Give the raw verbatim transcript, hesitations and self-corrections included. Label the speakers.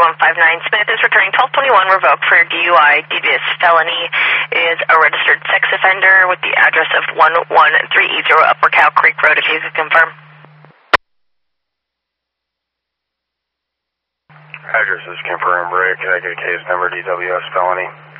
Speaker 1: one five nine. Smith is returning twelve twenty-one revoked for D U I. Devious felony is a registered sex offender with the address of one one three eight zero Upper Cow Creek Road, if you could confirm.
Speaker 2: Address is confirmed, Rick. Can I get a case number, D W S felony?